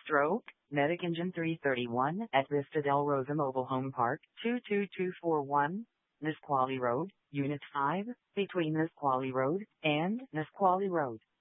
Stroke, Medic Engine 331 at Vista Del Rosa Mobile Home Park, 22241, Nisqually Road, Unit 5, between Nisqually Road and Nisqually Road.